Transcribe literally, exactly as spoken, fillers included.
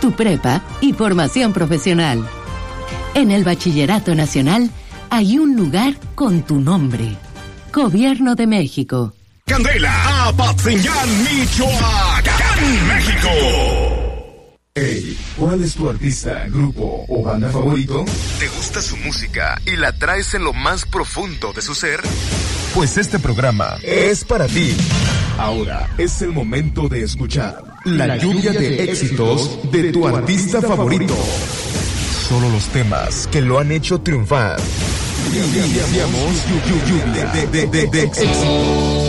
tu prepa y formación profesional. En el Bachillerato Nacional hay un lugar con tu nombre. Gobierno de México. Candela, Apatzingán, Michoacán, México. Hey, ¿cuál es tu artista, grupo o banda favorito? ¿Te gusta su música y la traes en lo más profundo de su ser? Pues este programa es para ti. Ahora es el momento de escuchar la, la lluvia, lluvia de, de éxitos de tu artista favorito. Solo los temas que lo han hecho triunfar. Lluvia de, de, de, de éxitos.